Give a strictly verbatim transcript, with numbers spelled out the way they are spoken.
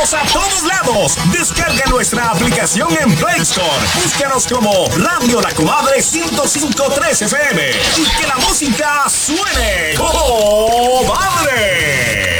Estamos a todos lados. Descarga nuestra aplicación en Play Store. Búscanos como Radio La Comadre ciento cinco punto tres F M. Y que la música suene como